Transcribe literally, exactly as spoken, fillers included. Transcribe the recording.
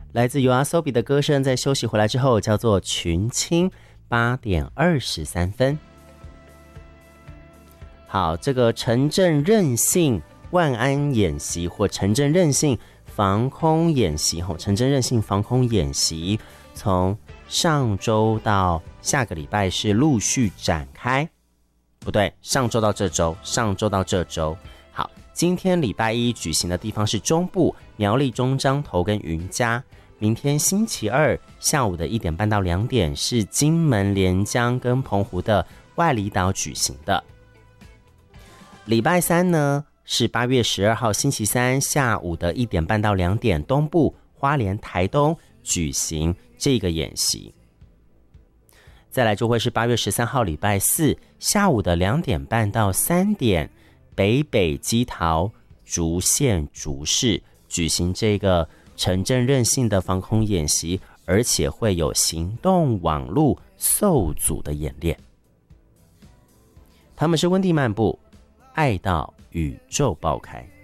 来自 YOASOBI 的歌声，在休息回来之后叫做群青，八点二十三分。好，这个城镇韧性万安演习或城镇韧性防空演习，城镇韧性防空演习从上周到下个礼拜是陆续展开，不对，上周到这周，上周到这周。好，今天礼拜一举行的地方是中部苗栗中彰投跟云嘉，明天星期二下午的一点半到两点是金门连江跟澎湖的外里岛举行的。礼拜三呢是八月十二号星期三下午的一点半到两点，东部花莲台东举行这个演习。再来就会是八月十三号礼拜四下午的两点半到三点，北北基桃竹县竹市举行这个城镇韧性的防空演习，而且会有行动网路受阻的演练。他们是温蒂漫步，爱到宇宙爆开。